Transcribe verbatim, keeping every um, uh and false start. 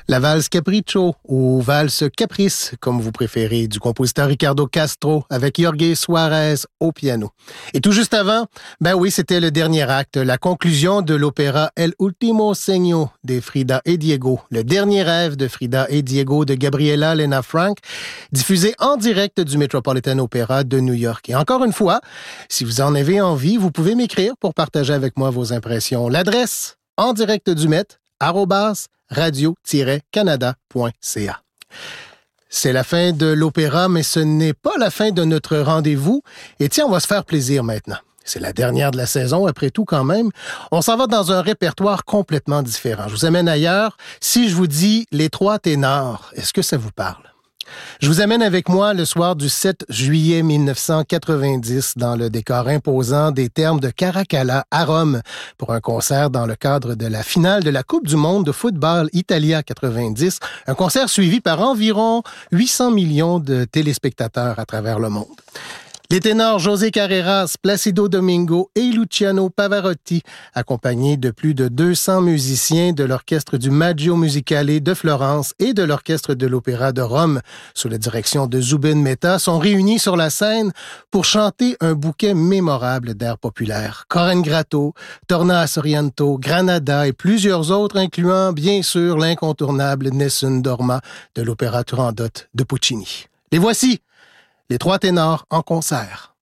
La valse Capriccio ou valse Caprice, comme vous préférez, du compositeur Ricardo Castro avec Jorge Suarez au piano. Et tout juste avant, ben oui, c'était le dernier acte, la conclusion de l'opéra El Último Sueño de Frida et Diego, le dernier rêve de Frida et Diego de Gabriela Lena Frank, diffusé en direct du Metropolitan Opera de New York. Et encore une fois, si vous en avez envie, vous pouvez m'écrire pour partager avec moi vos impressions. L'adresse en direct du Met, arobase radio tiret canada point c a. C'est la fin de l'opéra, mais ce n'est pas la fin de notre rendez-vous. Et tiens, on va se faire plaisir maintenant. C'est la dernière de la saison, après tout quand même. On s'en va dans un répertoire complètement différent. Je vous amène ailleurs. Si je vous dis les trois ténors, est-ce que ça vous parle? Je vous amène avec moi le soir du sept juillet mille neuf cent quatre-vingt-dix dans le décor imposant des Thermes de Caracalla à Rome pour un concert dans le cadre de la finale de la Coupe du monde de football Italia quatre-vingt-dix, un concert suivi par environ huit cents millions de téléspectateurs à travers le monde. Les ténors José Carreras, Placido Domingo et Luciano Pavarotti, accompagnés de plus de deux cents musiciens de l'orchestre du Maggio Musicale de Florence et de l'orchestre de l'Opéra de Rome, sous la direction de Zubin Mehta, sont réunis sur la scène pour chanter un bouquet mémorable d'airs populaires. Corren Grato, Torna a Sorrento, Granada et plusieurs autres, incluant bien sûr l'incontournable Nessun Dorma de l'Opéra Turandot de Puccini. Les voici! Les trois ténors en concert.